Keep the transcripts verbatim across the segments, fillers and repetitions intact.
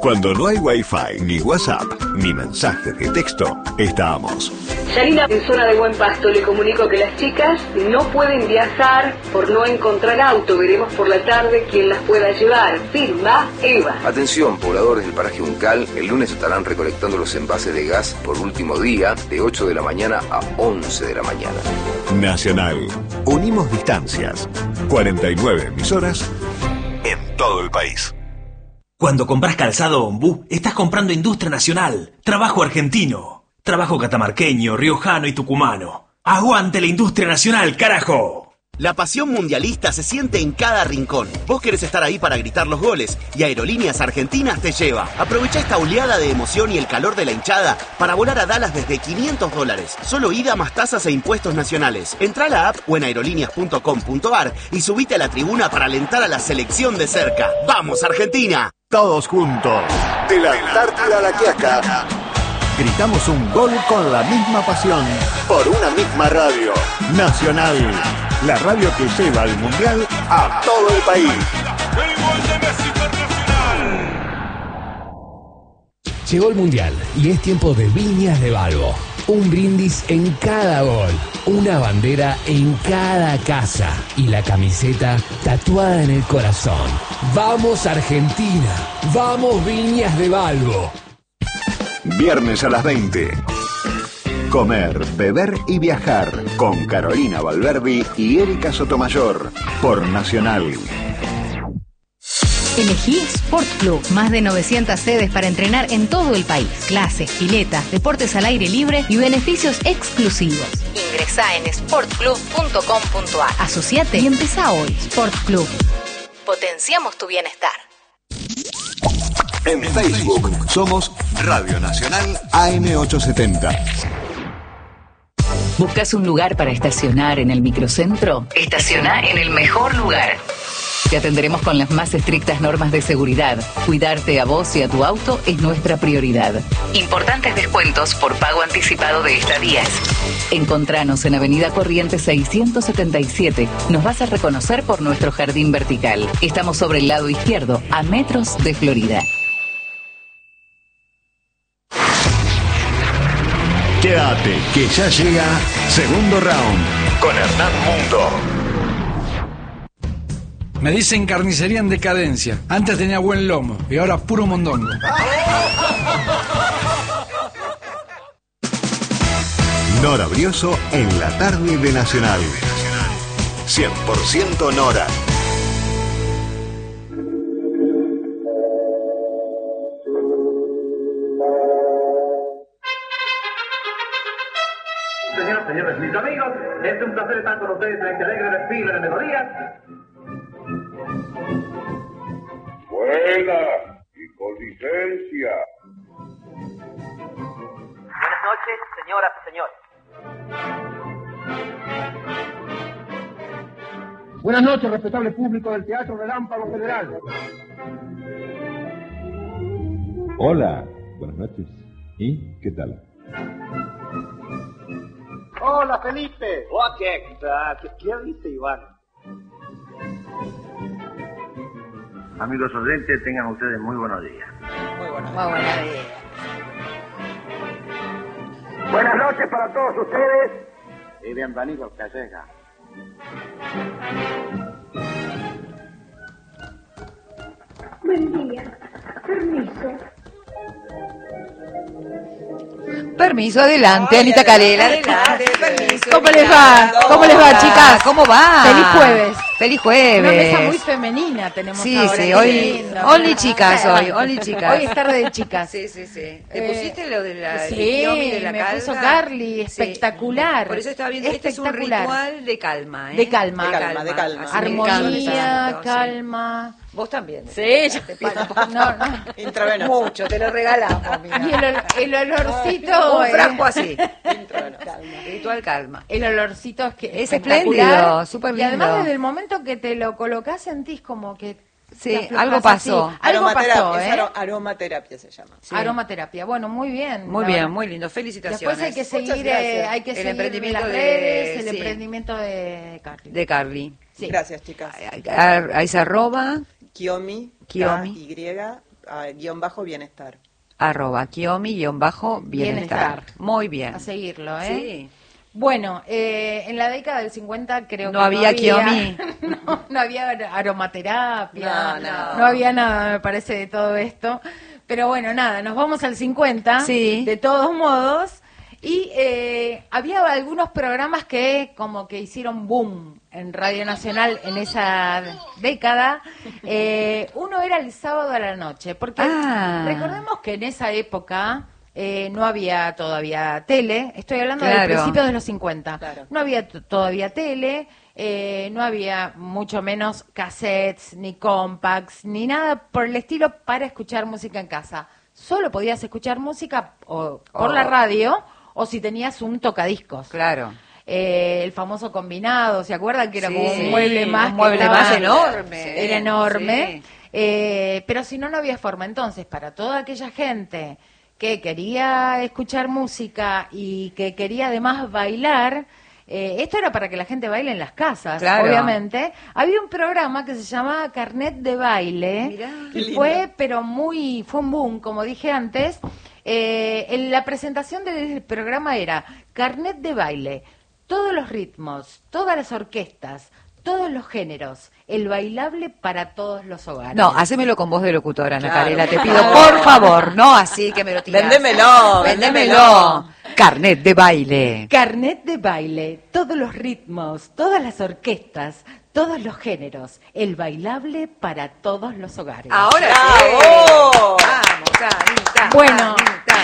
Cuando no hay Wi-Fi, ni WhatsApp, ni mensajes de texto, estamos. Yanina, en zona de Buen Pasto, le comunico que las chicas no pueden viajar por no encontrar auto. Veremos por la tarde quién las pueda llevar. Firma Eva. Atención, pobladores del paraje Uncal, el lunes estarán recolectando los envases de gas por último día, de ocho de la mañana a once de la mañana. Nacional. Unimos distancias. cuarenta y nueve emisoras en todo el país. Cuando compras calzado Ombú, estás comprando industria nacional, trabajo argentino, trabajo catamarqueño, riojano y tucumano. ¡Aguante la industria nacional, carajo! La pasión mundialista se siente en cada rincón. Vos querés estar ahí para gritar los goles y Aerolíneas Argentinas te lleva. Aprovecha esta oleada de emoción y el calor de la hinchada para volar a Dallas desde quinientos dólares. Solo ida más tasas e impuestos nacionales. Entrá a la app o en aerolíneas punto com punto ar y subite a la tribuna para alentar a la selección de cerca. ¡Vamos, Argentina! Todos juntos. De la Antártida a la Quiaca. Gritamos un gol con la misma pasión. Por una misma radio. Nacional. La radio que lleva el Mundial a todo el país. Llegó el Mundial y es tiempo de Viñas de Balbo. Un brindis en cada gol, una bandera en cada casa y la camiseta tatuada en el corazón. ¡Vamos Argentina! ¡Vamos Viñas de Balbo! Viernes a las veinte. Comer, beber y viajar con Carolina Valverdi y Erika Sotomayor por Nacional. Elegí Sport Club. Más de novecientas sedes para entrenar en todo el país. Clases, piletas, deportes al aire libre y beneficios exclusivos. Ingresá en sport club punto com punto ar. Asociate y empezá hoy. Sport Club. Potenciamos tu bienestar. En Facebook somos Radio Nacional A M ochocientos setenta. ¿Buscas un lugar para estacionar en el microcentro? Estaciona en el mejor lugar. Te atenderemos con las más estrictas normas de seguridad. Cuidarte a vos y a tu auto es nuestra prioridad. Importantes descuentos por pago anticipado de estadías. Encontranos en Avenida Corrientes seiscientos setenta y siete. Nos vas a reconocer por nuestro jardín vertical. Estamos sobre el lado izquierdo, a metros de Florida. Quédate, que ya llega segundo round con Hernán Mundo. Me dicen carnicería en decadencia. Antes tenía buen lomo y ahora puro mondongo. Nora Brioso en la tarde de Nacional. cien por ciento Nora. Señoras, señores, mis amigos, es un placer estar con ustedes en este alegre desfile de melodías. Buena y con licencia. Buenas noches, señoras y señores. Buenas noches, respetable público del Teatro Relámpago Federal. Hola, buenas noches. ¿Y qué tal? Hola, Felipe. Oh, ¿qué, qué, qué dice Iván? Amigos oyentes, tengan ustedes muy buenos días. Muy buenos días. Muy buenos días. Buenas noches para todos ustedes. Y bienvenidos, Calleja. Buen día. Permiso. Permiso, adelante, Ay, Anita Calela. Adelante, permiso. ¿Cómo les va? ¿Cómo les va, chicas? ¿Cómo va? Feliz jueves. Feliz jueves. Una mesa muy femenina tenemos sí, ahora. Sí, hoy, only chicas hoy, only chicas. Hoy es tarde de chicas. Sí, sí, sí. ¿Te Eh, pusiste lo de la sí, Kiomi, de la me calma? puso Carly, espectacular. Sí. Por eso estaba viendo, este es un ritual de calma, ¿eh? De calma. De calma, de calma. Así Armonía, exacto, calma. Sí. Vos también. Sí, yo te pido. No, no. Intravenoso. Mucho, te lo regalamos, mira. Y el, ol- el olorcito. Un eh, frasco así. Ritual calma. El olorcito es que Es espectacular. espléndido, súper lindo. Y además desde el momento que te lo colocás sentís como que Sí, te aflojas algo pasó. así. Algo pasó, es ¿eh? aro- aromaterapia se llama. Sí. Aromaterapia. Bueno, muy bien. Muy la bien, verdad. muy lindo. Felicitaciones. Después hay que Muchas seguir, gracias. eh, hay que El seguir emprendimiento las de- redes, el sí. emprendimiento de Carly. De Carly. Sí. Gracias, chicas. A, a esa arroba. Kiomi, Kiomi. K Y a guión bajo bienestar. Arroba Kiomi guión bajo bienestar. Muy bien. A seguirlo, ¿eh? Sí. Bueno, eh, en la década del cincuenta creo No que había no Kiomi. no, no había aromaterapia, No, no. no había nada, me parece, de todo esto. Pero bueno, nada, nos vamos al cincuenta, Sí. de todos modos. Y eh, había algunos programas que como que hicieron boom en Radio Nacional en esa década. Eh, uno era el sábado a la noche, porque Ah. recordemos que en esa época eh, no había todavía tele. Estoy hablando Claro. del principio de los cincuenta. Claro. No había t- todavía tele, eh, no había mucho menos cassettes, ni compacts, ni nada por el estilo para escuchar música en casa. Solo podías escuchar música o por Oh. la radio o si tenías un tocadiscos. Claro. Eh, el famoso combinado, ¿se acuerdan? Que era Sí, como un mueble más. un que mueble estaba- más enorme. Era enorme. Sí. Eh, pero si no, no había forma. Entonces, para toda aquella gente que quería escuchar música y que quería además bailar, eh, esto era para que la gente baile en las casas, Claro. obviamente. Había un programa que se llamaba Carnet de Baile. Mirá. Qué Y lindo. fue, pero muy, fue un boom, como dije antes. Eh, en la presentación del programa era Carnet de Baile, todos los ritmos, todas las orquestas, todos los géneros, el bailable para todos los hogares. No, hacémelo con voz de locutora, Ana Claro. Carela, te pido, Claro. por favor, no así que me lo tiras. Vendémelo, Vendémelo. Carnet de baile. Carnet de Baile, todos los ritmos, todas las orquestas, todos los géneros, el bailable para todos los hogares. Ahora ¡Bravo! sí. Vamos, Anita. Bueno. Anita.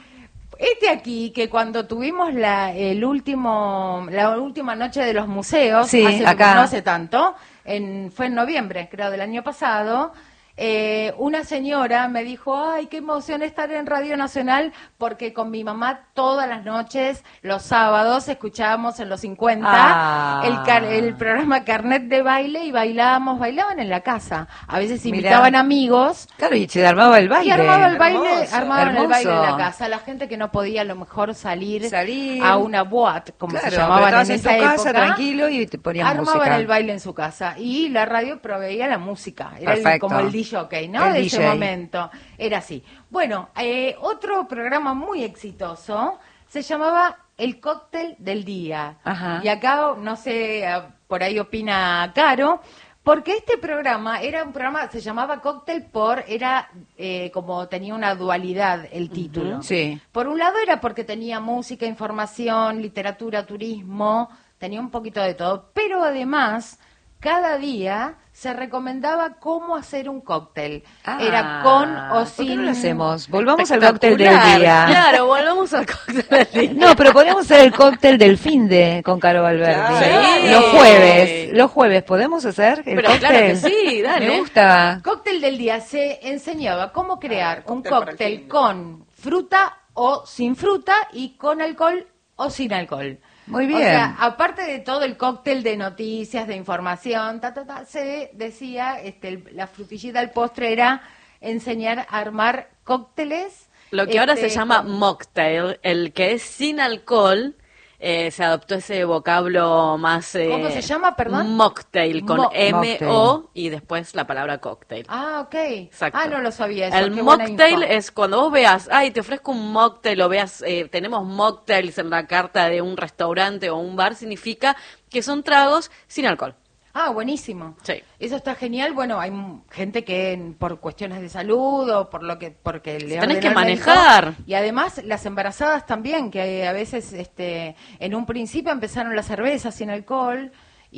Este aquí, que cuando tuvimos la, el último, la última noche de los museos, Sí, hace, acá. no hace tanto, en, fue en noviembre, creo, del año pasado, eh, una señora me dijo, ay, qué emoción estar en Radio Nacional, porque con mi mamá todas las noches, los sábados, escuchábamos en los cincuenta Ah. el, car- el programa Carnet de Baile y bailábamos, bailaban en la casa. A veces Mirá. invitaban amigos. Claro, y se armaba el baile. Y armaba el baile, Hermoso. armaban el baile en la Hermoso. casa. La gente que no podía a lo mejor salir, Salir. a una boat, como Claro, se pero llamaban estabas en en tu esa casa época, tranquilo y te ponías armaban música. el baile en su casa. Y la radio proveía la música. Era el- Perfecto. como el D J, ¿no? El de D ese J. momento. Era así. Bueno, eh, otro programa muy exitoso se llamaba El Cóctel del Día. Ajá. Y acá, no sé, eh, por ahí opina Caro, porque este programa era un programa, se llamaba Cóctel por, era eh, como tenía una dualidad el título. Sí. Por un lado era porque tenía música, información, literatura, turismo, tenía un poquito de todo, pero además cada día se recomendaba cómo hacer un cóctel. Ah, Era con o ¿por sin... qué no lo hacemos? Volvamos al cóctel del Espectacular. día. Claro, volvamos al cóctel del día. No, pero podemos hacer el cóctel del fin de con Caro Valverde. Sí. Los jueves, los jueves podemos hacer el Pero cóctel. claro que sí, dale. Me gusta. Cóctel del día se enseñaba cómo crear un cóctel para el cóctel fin. con fruta o sin fruta y con alcohol o sin alcohol. Muy O bien. sea, aparte de todo el cóctel de noticias, de información, ta, ta, ta, se decía, este, el- la frutillita del postre era enseñar a armar cócteles. Lo que ahora este, se llama con- mocktail, el que es sin alcohol, eh, se adoptó ese vocablo más... eh, ¿Cómo se llama, perdón? Mocktail, con Mo- M O y después la palabra cóctel. Ah, ok. Exacto. Ah, no lo sabía eso. El qué buena mocktail info. es cuando vos veas, ay, te ofrezco un mocktail o veas, eh, tenemos mocktails en la carta de un restaurante o un bar, significa que son tragos sin alcohol. Ah, buenísimo. Sí. Eso está genial. Bueno, hay m- gente que en- por cuestiones de salud o por lo que porque le Tenés ordenó que el médico, manejar. y además las embarazadas también, que a veces este en un principio empezaron las cervezas sin alcohol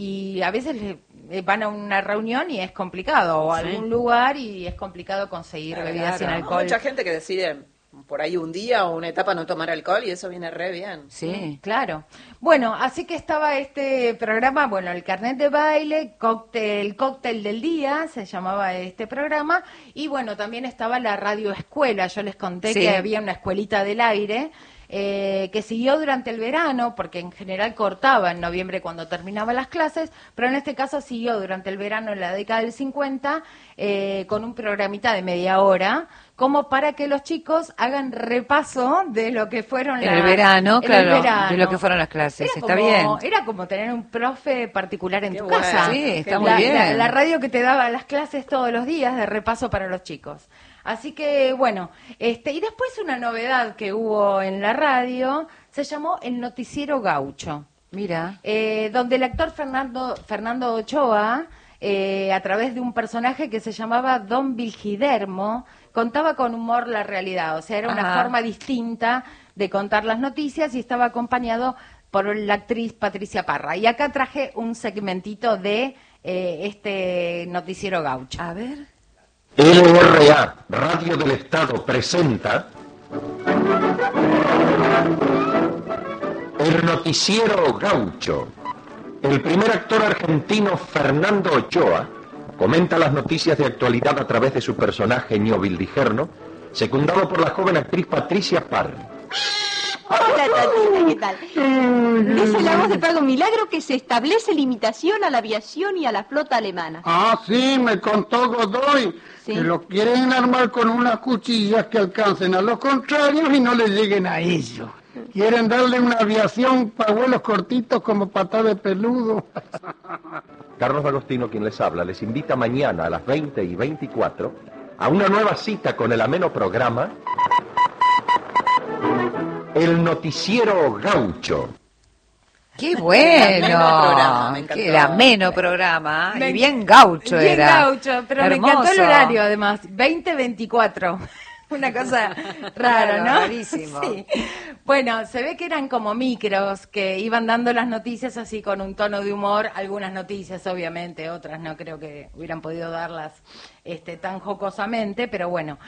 y a veces le- eh, van a una reunión y es complicado o a Sí. algún lugar y es complicado conseguir bebidas sin Claro. alcohol. Mucha gente que decide por ahí un día o una etapa no tomar alcohol y eso viene re bien. Sí. Claro. Bueno, así que estaba este programa, bueno, el carnet de baile, cóctel, cóctel del día, se llamaba este programa, y bueno, también estaba la radio escuela, yo les conté Sí. que había una escuelita del aire, eh, que siguió durante el verano, porque en general cortaba en noviembre cuando terminaban las clases, pero en este caso siguió durante el verano en la década del cincuenta, eh, con un programita de media hora, como para que los chicos hagan repaso de lo que fueron En la- el verano, en el claro, verano. de lo que fueron las clases. Era Está como- bien. Era como tener un profe particular en Qué tu bueno. casa. Sí, está La- muy la- bien. La, radio que te daba las clases todos los días de repaso para los chicos. Así que, bueno, este y después una novedad que hubo en la radio se llamó el Noticiero Gaucho. Mira. Eh, donde el actor Fernando, Fernando Ochoa, eh, a través de un personaje que se llamaba Don Vilgidermo, contaba con humor la realidad. O sea, era una Ajá. forma distinta de contar las noticias y estaba acompañado por la actriz Patricia Parra. Y acá traje un segmentito de eh, este Noticiero Gaucho. A ver. L R A, Radio del Estado, presenta el Noticiero Gaucho. El primer actor argentino, Fernando Ochoa, comenta las noticias de actualidad a través de su personaje Ño Vildigerno, secundado por la joven actriz Patricia Parra. Hola, Tatita, ¿qué tal? Es la voz de Pago Milagro que se establece limitación a la aviación y a la flota alemana. Ah, sí, me contó Godoy, Sí. que lo quieren armar con unas cuchillas que alcancen a los contrarios y no le lleguen a ellos. Quieren darle una aviación para vuelos cortitos como patá de peludo. Carlos Agostino, quien les habla, les invita mañana a las veinte y veinticuatro a una nueva cita con el ameno programa El Noticiero Gaucho. ¡Qué Ameno bueno! programa, me encantó. ¡Qué ameno programa! Me Y bien gaucho Bien era. gaucho, pero me Hermoso. encantó el horario además, veinte veinticuatro. Una cosa rara, Claro, ¿no? rarísimo. Sí. Bueno, se ve que eran como micros que iban dando las noticias así con un tono de humor, algunas noticias obviamente, otras no creo que hubieran podido darlas este, tan jocosamente, pero bueno.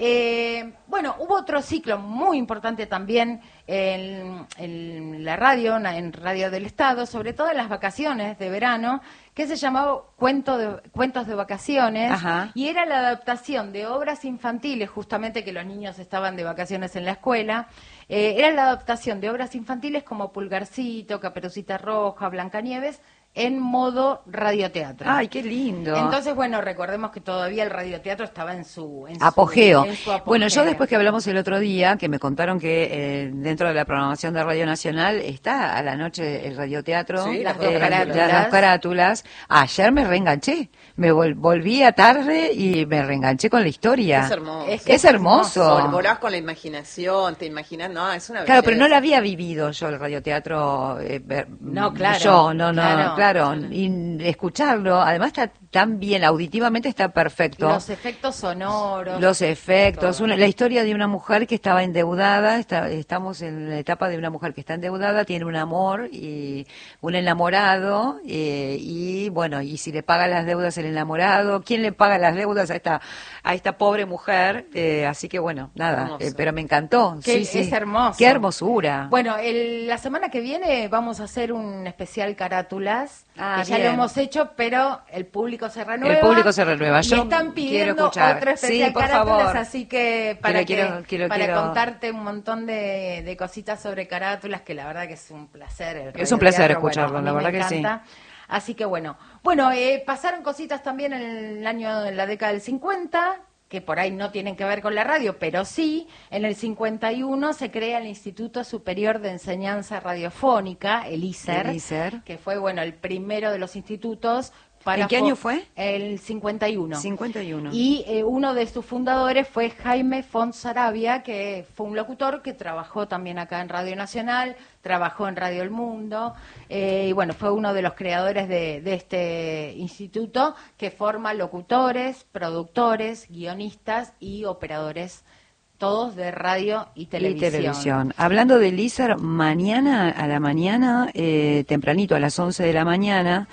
Eh, bueno, hubo otro ciclo muy importante también en, en la radio, en Radio del Estado, sobre todo en las vacaciones de verano, que se llamaba Cuento de, Cuentos de Vacaciones, Ajá. y era la adaptación de obras infantiles, justamente que los niños estaban de vacaciones en la escuela, eh, era la adaptación de obras infantiles como Pulgarcito, Caperucita Roja, Blancanieves, en modo radioteatro. ¡Ay, qué lindo! Entonces, bueno, recordemos que todavía el radioteatro estaba en su, en su- Apogeo. en su apogeo. Bueno, yo después que hablamos el otro día, que me contaron que eh, dentro de la programación de Radio Nacional está a la noche el radioteatro, Sí, las eh, dos carátulas. las dos carátulas. Ayer me reenganché, me vol- volví a tarde y me reenganché con la historia. Es hermoso. Es que Es hermoso. Volás con la imaginación, te imaginas, no, es una Claro, pero no belleza. la había vivido yo el radioteatro. Eh, ver- No, claro, Yo, no, no, claro. claro. Y escucharlo, además está tan bien, auditivamente está perfecto. Los efectos sonoros. Los efectos, todo. una- la historia de una mujer que estaba endeudada, está- estamos en la etapa de una mujer que está endeudada, tiene un amor y un enamorado, eh, y bueno, y si le paga las deudas el enamorado, ¿quién le paga las deudas a esta a esta pobre mujer? Eh, así que bueno, nada, Hermoso. eh, pero me encantó. Que sí, sí. es hermoso. Qué hermosura. Bueno, el- la semana que viene vamos a hacer un especial carátulas, Ah, que ya bien. lo hemos hecho, pero el público se renueva. El público se renueva. Y Yo están pidiendo quiero escuchar. otro especial Sí, por carátulas, favor. así que para, Quiero, que- quiero, quiero, para quiero. contarte un montón de, de cositas sobre carátulas, que la verdad que es un placer. el Es un placer radioteatro, escucharlo, a mí la me verdad que sí. encanta. Así que bueno. Bueno, eh, pasaron cositas también en el año, en la década del cincuenta, que por ahí no tienen que ver con la radio, pero sí, en el cincuenta y uno se crea el Instituto Superior de Enseñanza Radiofónica, el I S E R, El I S E R. que fue, bueno, el primero de los institutos. Para ¿En qué fo- año fue? El cincuenta y uno. cincuenta y uno. Y eh, uno de sus fundadores fue Jaime Fonsarabia, que fue un locutor que trabajó también acá en Radio Nacional, trabajó en Radio El Mundo, eh, y bueno, fue uno de los creadores de, de este instituto que forma locutores, productores, guionistas y operadores, todos de radio y televisión. Y televisión. Hablando del I S E R, mañana a la mañana, eh, tempranito a las once de la mañana,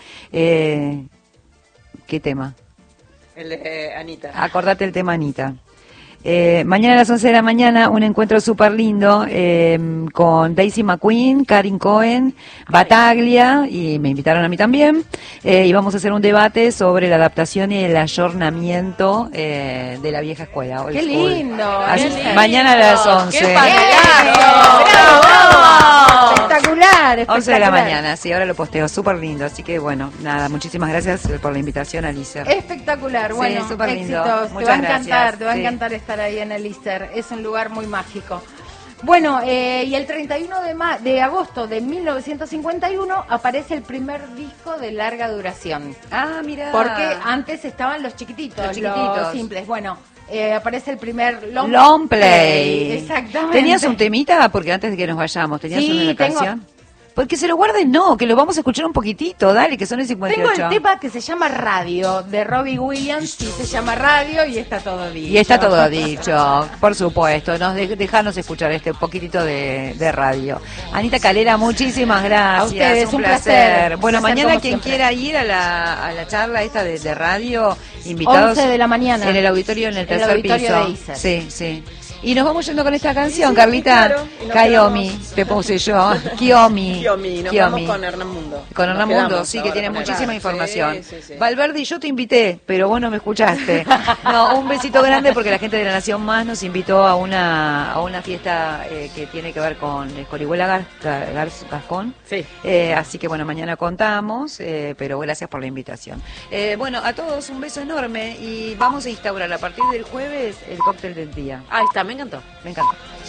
eh, ¿qué tema? El de Anita. Acordate el tema, Anita. Eh, mañana a las once de la mañana, un encuentro súper lindo eh, con Daisy McQueen, Karin Cohen, Bataglia, y me invitaron a mí también. Eh, y vamos a hacer un debate sobre la adaptación y el ayornamiento eh, de la vieja escuela. old ¡Qué school. lindo! Así- ¡Qué lindo! mañana a las once. ¡Qué panelazo! ¡Bravo! Espectacular, espectacular. once de la mañana, sí, ahora lo posteo, súper lindo. Así que bueno, nada, muchísimas gracias por la invitación, Alicia. Espectacular, Sí, bueno, súper lindo. éxitos. Te Muchas va a encantar, gracias, te va a sí. encantar estar ahí en el I S E R. Es un lugar muy mágico. Bueno, eh, y el treinta y uno de, ma- de agosto de mil novecientos cincuenta y uno aparece el primer disco de larga duración. Ah, mira. Porque antes estaban los chiquititos, Los chiquititos. los simples. Bueno, eh, aparece el primer long, Long play. Exactamente. ¿Tenías un temita? Porque antes de que nos vayamos, ¿tenías Sí, una tengo- canción? Porque se lo guarden, no, que lo vamos a escuchar un poquitito, dale, que son el cincuenta y Tengo ocho. el tema que se llama Radio, de Robbie Williams, y se llama Radio y está todo dicho. Y está todo dicho, por supuesto. Nos de, dejanos escuchar este poquitito de, de radio. Anita Calera, muchísimas gracias. A ustedes, un, un placer. placer. Bueno, Un placer mañana como quien siempre. quiera ir a la, a la charla esta de, de radio, invitados. once de la mañana. En el auditorio, en el En el tercer auditorio piso. de Iser. Sí, sí. Y nos vamos yendo con esta canción, Sí, Carlita. claro, y nos Kaiomi, quedamos- te puse yo. Kiyomi. Kiyomi, nos Kiyomi. vamos con Hernán Mundo. Con Nos Hernán Mundo, quedamos sí, que ahora tiene con muchísima Hernán. información. Sí, sí, sí. Valverde, yo te invité, pero vos no me escuchaste. No, un besito grande porque la gente de La Nación Más nos invitó a una a una fiesta eh, que tiene que ver con Escorihuela Gar, Gar- Gar- Gascón. Sí. Eh, así que bueno, mañana contamos, eh, pero gracias por la invitación. Eh, bueno, a todos un beso enorme y vamos a instaurar a partir del jueves el cóctel del día. Ahí está, me encantó. Me encanta.